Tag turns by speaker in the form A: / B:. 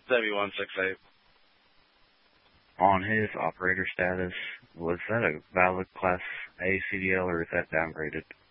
A: W168.
B: On his operator status, was that a valid Class A CDL or is that downgraded?